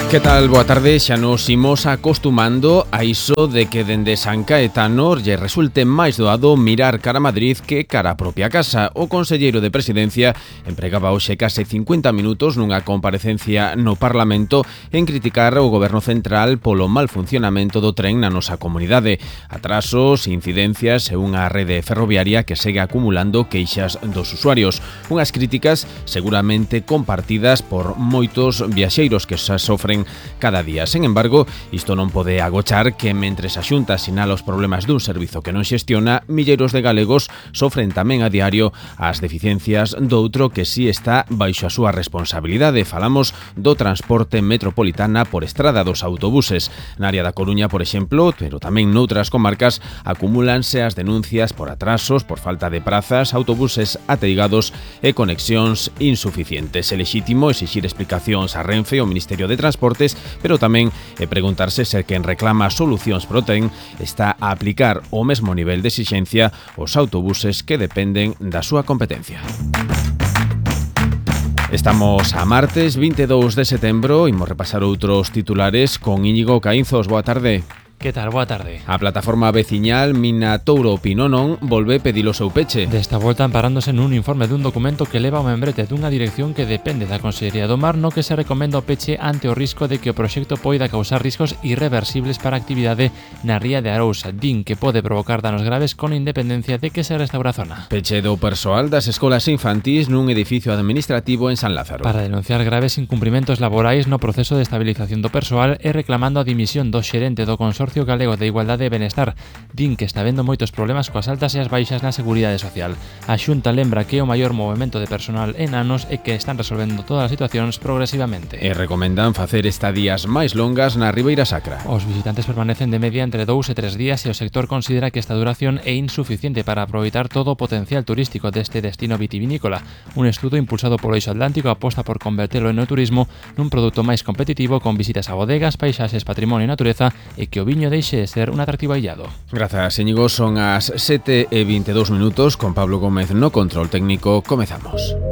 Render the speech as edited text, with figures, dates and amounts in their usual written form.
Que tal? Boa tarde, xa nos imos acostumando a iso de que dende San Caetano lle resulte máis doado mirar cara a Madrid que cara a propia casa. O conselleiro de Presidencia empregaba hoxe case 50 minutos nunha comparecencia no Parlamento en criticar o Goberno Central polo mal funcionamento do tren na nosa comunidade. Atrasos, incidencias e unha rede ferroviaria que segue acumulando queixas dos usuarios. Unhas críticas seguramente compartidas por moitos viaxeiros que xa sofren cada día. Sen embargo, isto non pode agochar que mentres a Xunta sinala os problemas dun servizo que non xestiona, milleiros de galegos sofren tamén a diario as deficiencias doutro que si está baixo a súa responsabilidade. Falamos do transporte metropolitana por estrada dos autobuses. Na área da Coruña, por exemplo, pero tamén noutras comarcas, acumúlanse as denuncias por atrasos, por falta de prazas, autobuses ateigados e conexións insuficientes. É lexítimo exixir explicacións a Renfe o Ministerio de Transportes, pero tamén preguntarse se quen reclama solucións pro tren está a aplicar o mesmo nivel de exixencia aos autobuses que dependen da súa competencia. Estamos a martes 22 de setembro e imos repasar outros titulares con Íñigo Caínzos. Boa tarde. Que tal? Boa tarde. A plataforma veciñal Mina Touro Pinonon volve pedir o seu peche. Desta volta amparándose nun informe dun documento que leva o membrete dunha dirección que depende da Consellería do Mar, no que se recomenda o peche ante o risco de que o proxecto poida causar riscos irreversibles para a actividade na ría de Arousa. Din que pode provocar danos graves con independencia de que se restaura a zona. Peche do persoal das escolas infantís nun edificio administrativo en San Lázaro. Para denunciar graves incumprimentos laborais no proceso de estabilización do persoal e reclamando a dimisión do xerente do Consorcio Galego de Igualdade e Benestar. Din que está habendo moitos problemas coas altas e as baixas na Seguridade Social. A Xunta lembra que é o maior movimento de personal en anos e que están resolvendo todas as situacións progresivamente. E recomendan facer estadías máis longas na Ribeira Sacra. Os visitantes permanecen de media entre 2 e 3 días e o sector considera que esta duración é insuficiente para aproveitar todo o potencial turístico deste destino vitivinícola. Un estudo impulsado polo Eixo Atlántico aposta por convertelo en turismo nun produto máis competitivo con visitas a bodegas, paisaxes, patrimonio e natureza e que o viño deixe de ser un atractivo aillado. Grazas, Íñigo. Son as 7:22 con Pablo Gómez no control técnico. Comezamos.